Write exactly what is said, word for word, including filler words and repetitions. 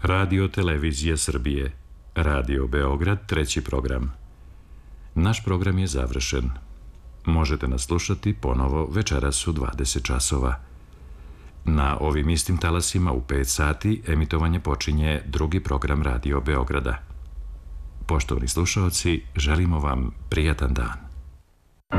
Radio Televizija Srbije, Radio Beograd, treći program. Naš program je završen. Možete nas slušati ponovo večeras u dvadeset časova. Na ovim istim talasima u pet sati emitovanje počinje drugi program Radio Beograda. Poštovani slušaoci, želimo vam prijatan dan.